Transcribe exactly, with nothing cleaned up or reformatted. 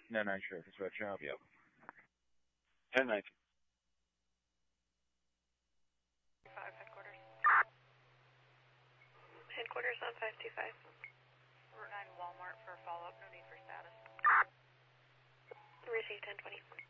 No, nine sure. Dispatch, can I help you out? ten nineteen. five, headquarters. Headquarters on five two five. Route nine Walmart for follow-up, no need for status. Receive ten twenty.